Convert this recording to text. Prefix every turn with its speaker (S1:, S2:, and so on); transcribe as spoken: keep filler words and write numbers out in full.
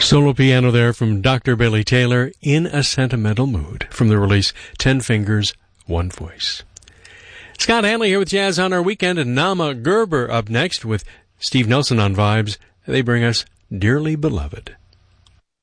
S1: Solo piano there from Doctor Billy Taylor, In a Sentimental Mood, from the release Ten Fingers, One Voice. Scott Hanley here with Jazz on Our Weekend, and Nama Gerber up next with Steve Nelson on Vibes. They bring us Dearly Beloved.